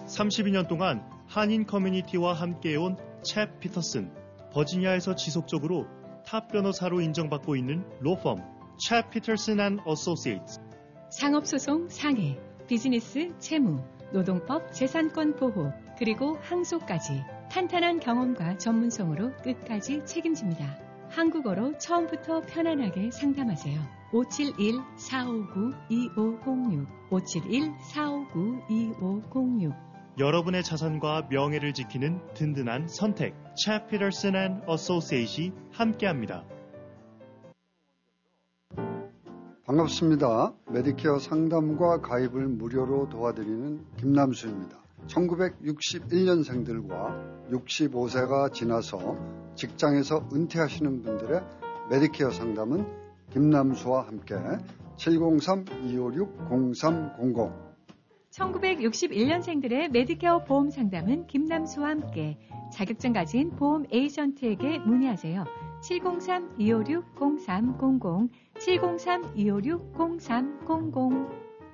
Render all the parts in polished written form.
32년 동안 한인 커뮤니티와 함께해온 챕 피터슨, 버지니아에서 지속적으로 탑 변호사로 인정받고 있는 로펌 챕 피터슨 앤 어소시에이츠. 상업소송 상해, 비즈니스 채무, 노동법 재산권 보호, 그리고 항소까지 탄탄한 경험과 전문성으로 끝까지 책임집니다. 한국어로 처음부터 편안하게 상담하세요. 571-459-2506 571-459-2506 여러분의 자산과 명예를 지키는 든든한 선택 챕 피터슨 앤 어소시에이츠이 함께합니다. 반갑습니다. 메디케어 상담과 가입을 무료로 도와드리는 김남수입니다. 1961년생들과 65세가 지나서 직장에서 은퇴하시는 분들의 메디케어 상담은 김남수와 함께 703-256-0300 1961년생들의 메디케어 보험 상담은 김남수와 함께 자격증 가진 보험 에이전트에게 문의하세요. 703-256-0300 703-256-0300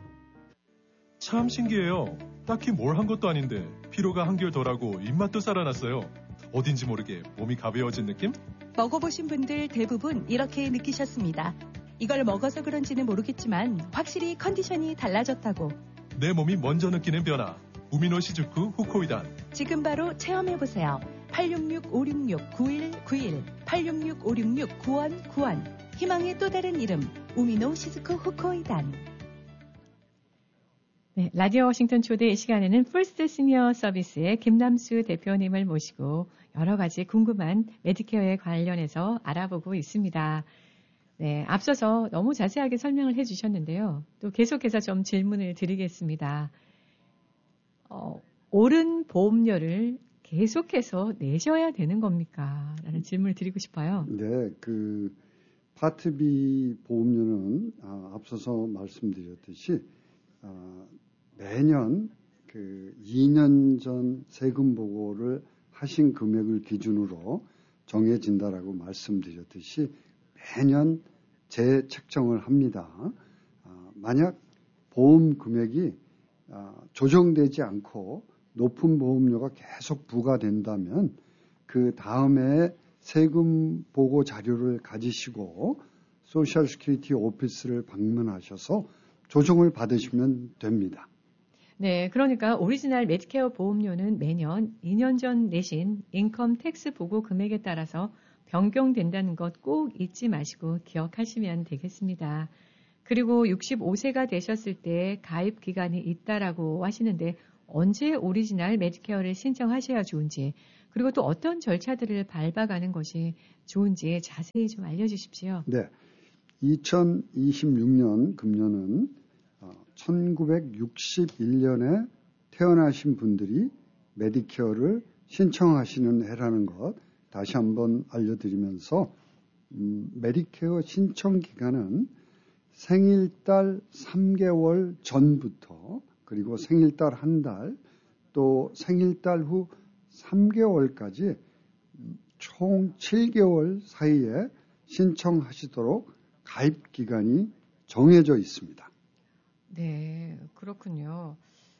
참 신기해요. 딱히 뭘 한 것도 아닌데 피로가 한결 덜하고 입맛도 살아났어요. 어딘지 모르게 몸이 가벼워진 느낌? 먹어보신 분들 대부분 이렇게 느끼셨습니다. 이걸 먹어서 그런지는 모르겠지만 확실히 컨디션이 달라졌다고. 내 몸이 먼저 느끼는 변화. 우미노 시즈쿠 후코이단. 지금 바로 체험해보세요. 866-566-9191 866-566-9191 희망의 또 다른 이름 우미노 시즈쿠 후코이단. 네, 라디오 워싱턴 초대 시간에는 풀스 시니어 서비스의 김남수 대표님을 모시고 여러 가지 궁금한 메디케어에 관련해서 알아보고 있습니다. 네, 앞서서 너무 자세하게 설명을 해주셨는데요. 또 계속해서 좀 질문을 드리겠습니다. 오른 보험료를 계속해서 내셔야 되는 겁니까? 라는 질문을 드리고 싶어요. 네, 파트 B 보험료는 앞서서 말씀드렸듯이 매년 2년 전 세금 보고를 하신 금액을 기준으로 정해진다라고 말씀드렸듯이 매년 재책정을 합니다. 만약 보험 금액이 조정되지 않고 높은 보험료가 계속 부과된다면 그 다음에 세금 보고 자료를 가지시고 소셜 시큐리티 오피스를 방문하셔서 조정을 받으시면 됩니다. 네, 그러니까 오리지널 메디케어 보험료는 매년 2년 전 내신 인컴 텍스 보고 금액에 따라서 변경된다는 것 꼭 잊지 마시고 기억하시면 되겠습니다. 그리고 65세가 되셨을 때 가입 기간이 있다라고 하시는데 언제 오리지널 메디케어를 신청하셔야 좋은지 그리고 또 어떤 절차들을 밟아가는 것이 좋은지 자세히 좀 알려주십시오. 네, 2026년 금년은 1961년에 태어나신 분들이 메디케어를 신청하시는 해라는 것 다시 한번 알려드리면서 메디케어 신청 기간은 생일달 3개월 전부터 그리고 생일달 한 달 또 생일달 후 3개월까지 총 7개월 사이에 신청하시도록 가입 기간이 정해져 있습니다. 네, 그렇군요.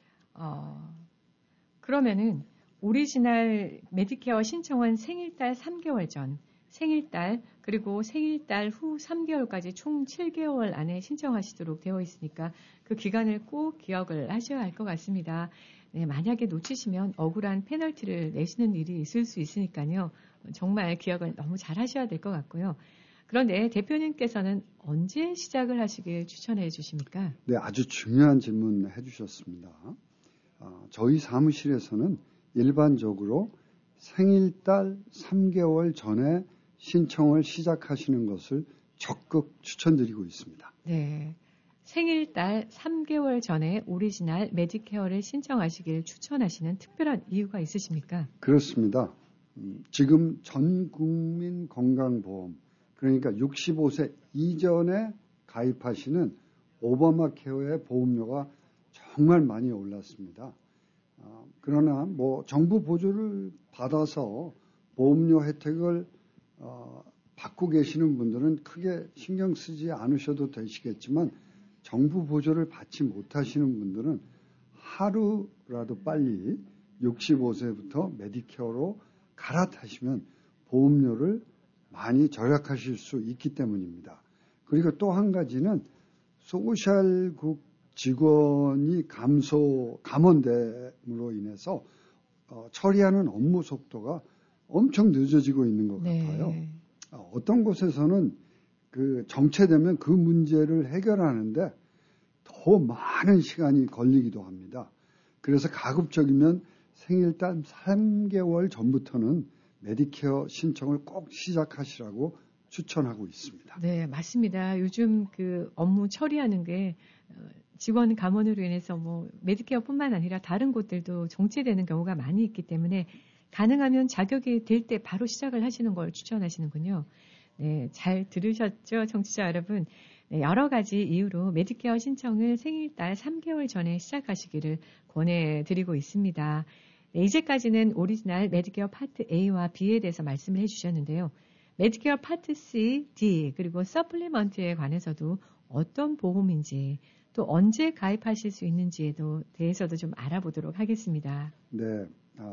그러면은 오리지널 메디케어 신청은 생일달 3개월 전, 생일달 그리고 생일달 후 3개월까지 총 7개월 안에 신청하시도록 되어 있으니까 그 기간을 꼭 기억을 하셔야 할 것 같습니다. 네, 만약에 놓치시면 억울한 페널티를 내시는 일이 있을 수 있으니까요. 정말 기억을 너무 잘 하셔야 될 것 같고요. 그런데 대표님께서는 언제 시작을 하시길 추천해 주십니까? 네, 아주 중요한 질문 해주셨습니다. 저희 사무실에서는 일반적으로 생일달 3개월 전에 신청을 시작하시는 것을 적극 추천드리고 있습니다. 네, 생일달 3개월 전에 오리지널 메디케어를 신청하시길 추천하시는 특별한 이유가 있으십니까? 그렇습니다. 지금 전 국민 건강보험 그러니까 65세 이전에 가입하시는 오바마 케어의 보험료가 정말 많이 올랐습니다. 그러나 정부 보조를 받아서 보험료 혜택을 받고 계시는 분들은 크게 신경 쓰지 않으셔도 되시겠지만 정부 보조를 받지 못하시는 분들은 하루라도 빨리 65세부터 메디케어로 갈아타시면 보험료를 많이 절약하실 수 있기 때문입니다. 그리고 또 한 가지는 소셜국 직원이 감원됨으로 인해서 처리하는 업무 속도가 엄청 늦어지고 있는 것 같아요. 어떤 곳에서는 정체되면 그 문제를 해결하는데 더 많은 시간이 걸리기도 합니다. 그래서 가급적이면 생일단 3개월 전부터는 메디케어 신청을 꼭 시작하시라고 추천하고 있습니다. 네, 맞습니다. 요즘 업무 처리하는 게 직원 감원으로 인해서 메디케어뿐만 아니라 다른 곳들도 정체되는 경우가 많이 있기 때문에 가능하면 자격이 될 때 바로 시작을 하시는 걸 추천하시는군요. 네, 잘 들으셨죠, 청취자 여러분? 네, 여러 가지 이유로 메디케어 신청을 생일달 3개월 전에 시작하시기를 권해드리고 있습니다. 네, 이제까지는 오리지널 메디케어 파트 A와 B에 대해서 말씀을 해주셨는데요. 메디케어 파트 C, D 그리고 서플리먼트에 관해서도 어떤 보험인지 또 언제 가입하실 수 있는지에 대해서도 좀 알아보도록 하겠습니다. 네,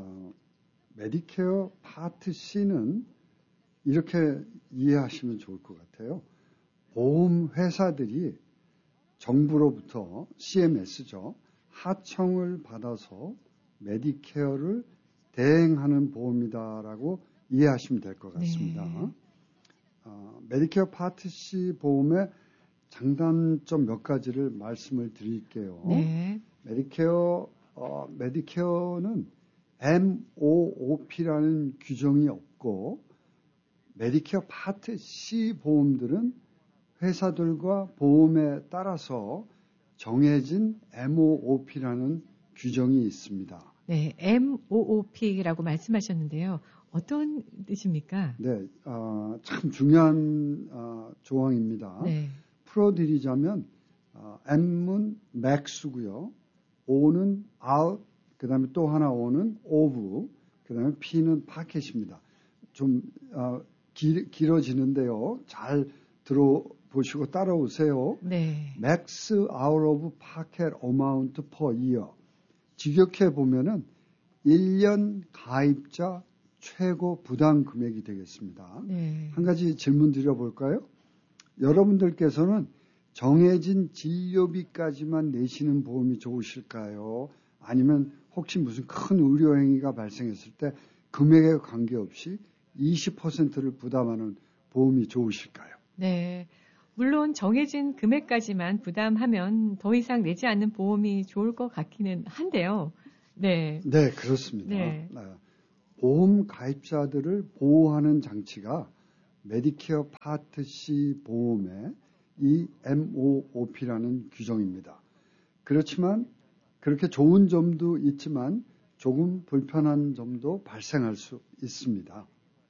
메디케어 파트 C는 이렇게 이해하시면 좋을 것 같아요. 보험 회사들이 정부로부터 CMS죠. 하청을 받아서 메디케어를 대행하는 보험이다라고 이해하시면 될 것 같습니다. 네. 메디케어 파트 C 보험의 장단점 몇 가지를 말씀을 드릴게요. 네. 메디케어는 MOOP라는 규정이 없고 메디케어 파트 C 보험들은 회사들과 보험에 따라서 정해진 MOOP라는 규정이 있습니다. 네, MOOP라고 말씀하셨는데요. 어떤 뜻입니까? 네, 참 중요한 조항입니다. 네. 풀어드리자면 M은 max고요. O는 out, 그 다음에 또 하나 O는 of, 그 다음에 P는 pocket입니다. 좀 길어지는데요. 잘 들어보시고 따라오세요. 네. Max out of pocket amount per year. 직역해 보면은 1년 가입자 최고 부담 금액이 되겠습니다. 네. 한 가지 질문 드려볼까요? 여러분들께서는 정해진 진료비까지만 내시는 보험이 좋으실까요? 아니면 혹시 무슨 큰 의료행위가 발생했을 때 금액에 관계없이 20%를 부담하는 보험이 좋으실까요? 네. 물론 정해진 금액까지만 부담하면 더 이상 내지 않는 보험이 좋을 것 같기는 한데요. 네. 네, 그렇습니다. 네. 보험 가입자들을 보호하는 장치가 메디케어 파트 C 보험의 이 MOOP라는 규정입니다. 그렇지만 그렇게 좋은 점도 있지만 조금 불편한 점도 발생할 수 있습니다.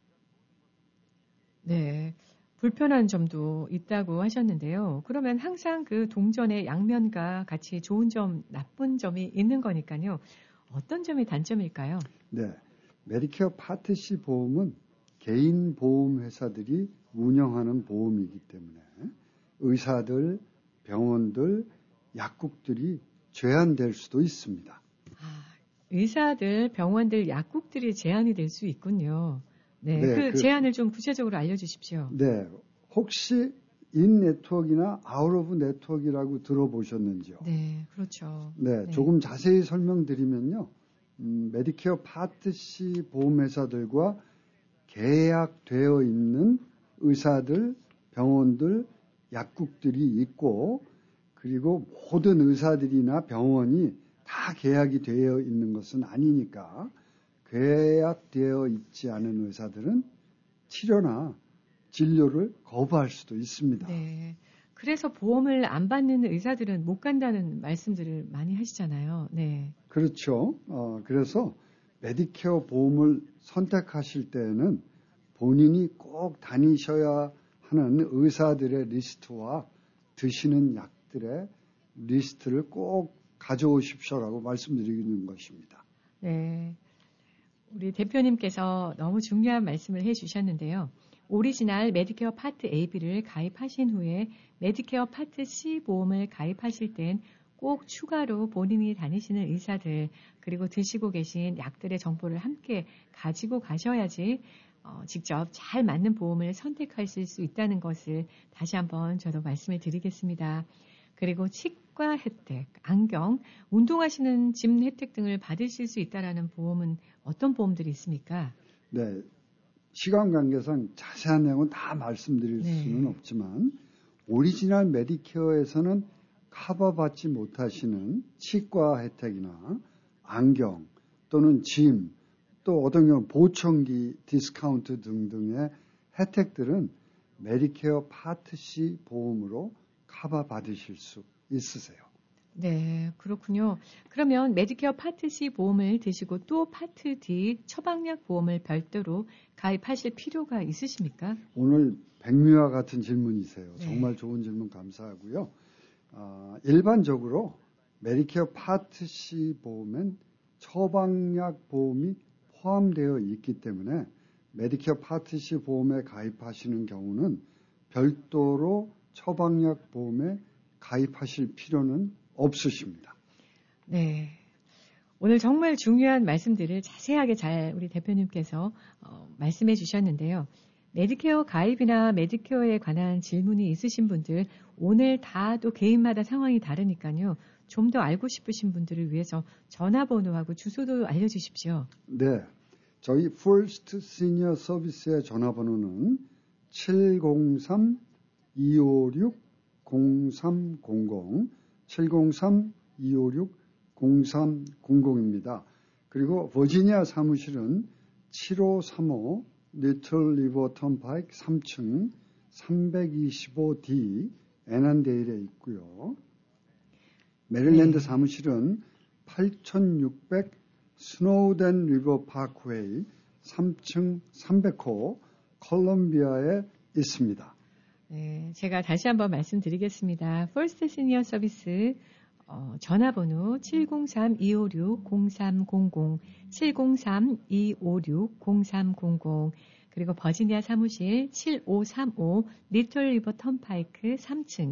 네. 불편한 점도 있다고 하셨는데요. 그러면 항상 그 동전의 양면과 같이 좋은 점, 나쁜 점이 있는 거니까요. 어떤 점이 단점일까요? 네. 메디케어 파트 C 보험은 개인 보험 회사들이 운영하는 보험이기 때문에 의사들, 병원들, 약국들이 제한될 수도 있습니다. 의사들, 병원들, 약국들이 제한이 될 수 있군요. 네, 그 제한을 좀 구체적으로 알려주십시오. 네, 혹시 인 네트워크나 아웃 오브 네트워크라고 들어보셨는지요? 네, 그렇죠. 네, 조금 자세히 설명드리면요. 메디케어 파트 C 보험회사들과 계약되어 있는 의사들, 병원들, 약국들이 있고 그리고 모든 의사들이나 병원이 다 계약이 되어 있는 것은 아니니까 계약되어 있지 않은 의사들은 치료나 진료를 거부할 수도 있습니다. 네. 그래서 보험을 안 받는 의사들은 못 간다는 말씀들을 많이 하시잖아요. 네. 그렇죠. 그래서 메디케어 보험을 선택하실 때에는 본인이 꼭 다니셔야 하는 의사들의 리스트와 드시는 약들의 리스트를 꼭 가져오십시오라고 말씀드리는 것입니다. 네. 우리 대표님께서 너무 중요한 말씀을 해주셨는데요. 오리지널 메디케어 파트 AB를 가입하신 후에 메디케어 파트 C 보험을 가입하실 땐 꼭 추가로 본인이 다니시는 의사들 그리고 드시고 계신 약들의 정보를 함께 가지고 가셔야지 직접 잘 맞는 보험을 선택하실 수 있다는 것을 다시 한번 저도 말씀을 드리겠습니다. 그리고 치과 혜택, 안경, 운동하시는 짐 혜택 등을 받으실 수 있다는 보험은 어떤 보험들이 있습니까? 네, 시간 관계상 자세한 내용은 다 말씀드릴 네. 수는 없지만 오리지널 메디케어에서는 커버받지 못하시는 치과 혜택이나 안경 또는 짐, 또 어떤 경우 보청기, 디스카운트 등등의 혜택들은 메디케어 파트 C 보험으로 커버받으실 수 있으세요. 네, 그렇군요. 그러면 메디케어 파트 C 보험을 드시고 또 파트 D 처방약 보험을 별도로 가입하실 필요가 있으십니까? 오늘 백미와 같은 질문이세요. 네. 정말 좋은 질문 감사하고요. 일반적으로 메디케어 파트 C 보험엔 처방약 보험이 포함되어 있기 때문에 메디케어 파트 C 보험에 가입하시는 경우는 별도로 처방약 보험에 가입하실 필요는 없으십니다. 네. 오늘 정말 중요한 말씀들을 자세하게 잘 우리 대표님께서 말씀해 주셨는데요. 메디케어 가입이나 메디케어에 관한 질문이 있으신 분들 오늘 다 또 개인마다 상황이 다르니까요. 좀 더 알고 싶으신 분들을 위해서 전화번호하고 주소도 알려주십시오. 네, 저희 First Senior 서비스의 전화번호는 703-256-0300, 703-256-0300입니다. 그리고 버지니아 사무실은 7535 리틀 리버 턴파이크 3층 325D 애난데일에 있고요. 메릴랜드 네. 사무실은 8600 스노우덴 리버 파크웨이 3층 300호 콜롬비아에 있습니다. 네, 제가 다시 한번 말씀드리겠습니다. 퍼스트 시니어 서비스 전화번호 703-256-0300, 703-256-0300, 그리고 버지니아 사무실 7535 리틀 리버 턴파이크 3층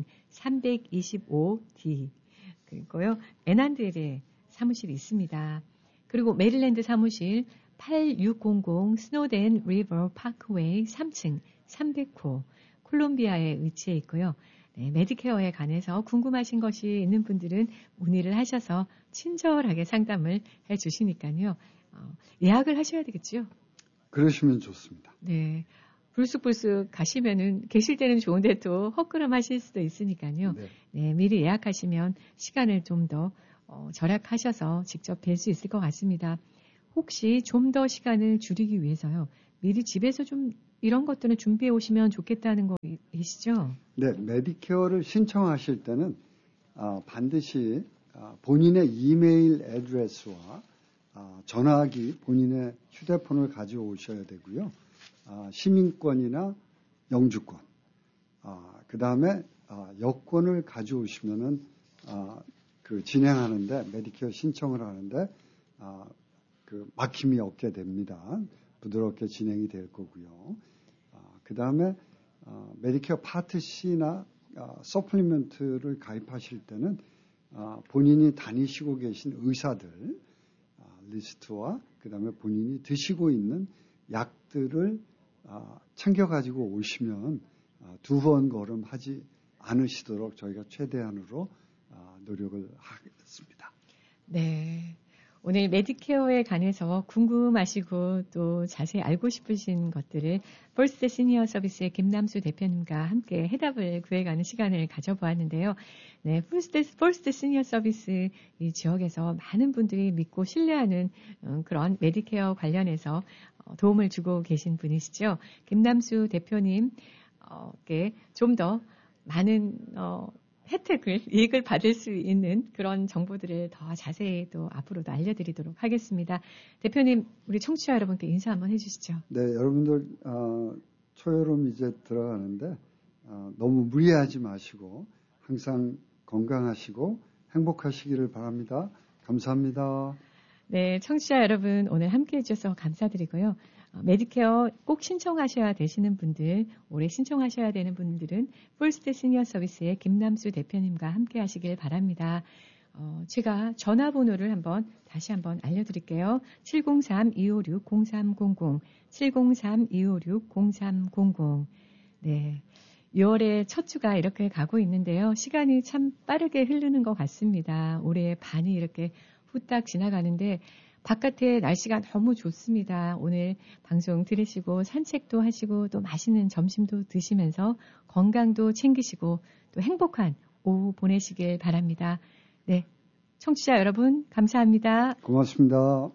325D, 그리고요, 애난드엘에 사무실이 있습니다. 그리고 메릴랜드 사무실 8600 스노덴 리버 파크웨이 3층 300호 콜롬비아에 위치해 있고요. 네, 메디케어에 관해서 궁금하신 것이 있는 분들은 문의를 하셔서 친절하게 상담을 해 주시니까요. 예약을 하셔야 되겠죠? 그러시면 좋습니다. 네. 불쑥불쑥 가시면은 계실 때는 좋은데 또 헛걸음 하실 수도 있으니까요. 네. 네, 미리 예약하시면 시간을 좀 더 절약하셔서 직접 뵐 수 있을 것 같습니다. 혹시 좀 더 시간을 줄이기 위해서요. 미리 집에서 좀 이런 것들은 준비해 오시면 좋겠다는 거 계시죠? 네, 메디케어를 신청하실 때는 반드시 본인의 이메일 애드레스와 전화기, 본인의 휴대폰을 가져오셔야 되고요. 시민권이나 영주권, 그 다음에 여권을 가져오시면은 그 진행하는데 메디케어 신청을 하는데 그 막힘이 없게 됩니다. 부드럽게 진행이 될 거고요. 그 다음에 메디케어 파트 C나 서플리먼트를 가입하실 때는 본인이 다니시고 계신 의사들 리스트와 그 다음에 본인이 드시고 있는 약들을 챙겨가지고 오시면 두 번 걸음하지 않으시도록 저희가 최대한으로 노력을 하겠습니다. 네. 오늘 메디케어에 관해서 궁금하시고 또 자세히 알고 싶으신 것들을 퍼스트 시니어 서비스의 김남수 대표님과 함께 해답을 구해가는 시간을 가져보았는데요. 네, 퍼스트 시니어 서비스 이 지역에서 많은 분들이 믿고 신뢰하는 그런 메디케어 관련해서 도움을 주고 계신 분이시죠. 김남수 대표님께 좀 더 많은 이익을 받을 수 있는 그런 정보들을 더 자세히 또 앞으로도 알려드리도록 하겠습니다. 대표님, 우리 청취자 여러분께 인사 한번 해주시죠. 네, 여러분들 초여름 이제 들어가는데 너무 무리하지 마시고 항상 건강하시고 행복하시기를 바랍니다. 감사합니다. 네, 청취자 여러분 오늘 함께해 주셔서 감사드리고요. 메디케어 꼭 신청하셔야 되시는 분들, 올해 신청하셔야 되는 분들은 퍼스트 시니어 서비스의 김남수 대표님과 함께 하시길 바랍니다. 제가 전화번호를 다시 한번 알려드릴게요. 703-256-0300, 703-256-0300. 네. 6월의 첫 주가 이렇게 가고 있는데요. 시간이 참 빠르게 흐르는 것 같습니다. 올해 반이 이렇게 후딱 지나가는데 바깥에 날씨가 너무 좋습니다. 오늘 방송 들으시고 산책도 하시고 또 맛있는 점심도 드시면서 건강도 챙기시고 또 행복한 오후 보내시길 바랍니다. 네, 청취자 여러분 감사합니다. 고맙습니다.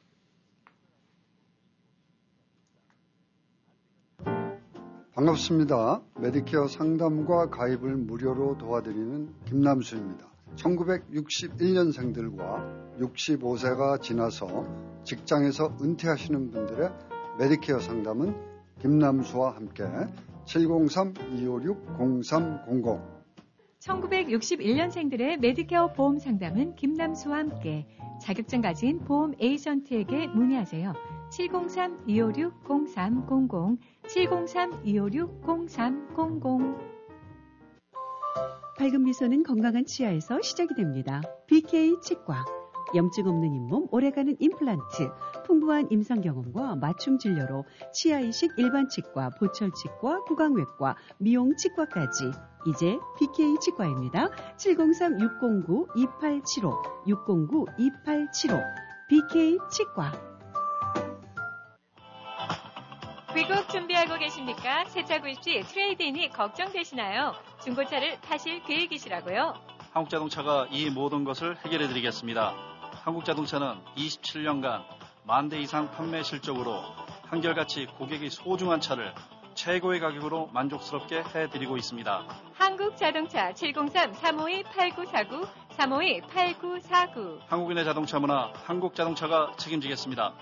반갑습니다. 메디케어 상담과 가입을 무료로 도와드리는 김남수입니다. 1961년생들과 65세가 지나서 직장에서 은퇴하시는 분들의 메디케어 상담은 김남수와 함께 703-256-0300 1961년생들의 메디케어 보험 상담은 김남수와 함께 자격증 가진 보험 에이전트에게 문의하세요. 703-256-0300 703-256-0300 밝은 미소는 건강한 치아에서 시작이 됩니다. BK 치과. 염증 없는 잇몸, 오래가는 임플란트, 풍부한 임상 경험과 맞춤 진료로 치아 이식 일반 치과, 보철 치과, 구강외과, 미용 치과까지 이제 BK 치과입니다. 703-609-2875, 609-2875 BK 치과. 귀국 준비하고 계십니까? 새차 구입 시 트레이드인이 걱정되시나요? 중고차를 파실 계획이시라고요? 한국자동차가 이 모든 것을 해결해드리겠습니다. 한국자동차는 27년간 10,000대 이상 판매 실적으로 한결같이 고객이 소중한 차를 최고의 가격으로 만족스럽게 해드리고 있습니다. 한국자동차 703-352-8949, 352-8949 한국인의 자동차 문화, 한국자동차가 책임지겠습니다.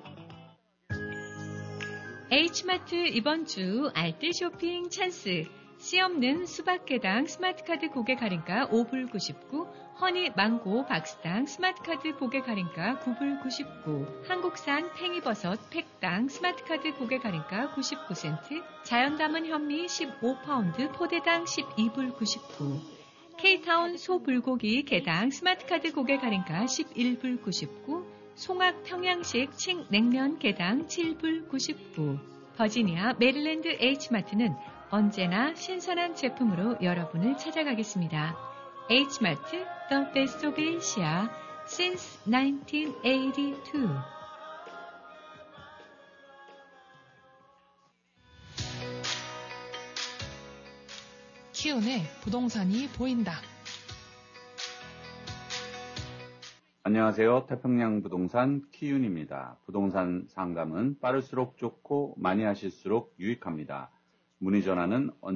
H마트 이번 주 알뜰 쇼핑 찬스. 씨 없는 수박 개당 스마트카드 고객 할인가 5불 99, 허니 망고 박스당 스마트카드 고객 할인가 9불 99, 한국산 팽이버섯 팩당 스마트카드 고객 할인가 99센트, 자연 담은 현미 15파운드 포대당 12불 99, K타운 소불고기 개당 스마트카드 고객 할인가 11불 99, 송악 평양식 칡냉면 개당 7불 99. 버지니아 메릴랜드 H마트는 언제나 신선한 제품으로 여러분을 찾아가겠습니다. H마트, The Best of Asia, since 1982. 키운의 부동산이 보인다. 안녕하세요. 태평양 부동산 키윤입니다. 부동산 상담은 빠를수록 좋고 많이 하실수록 유익합니다. 문의 전화는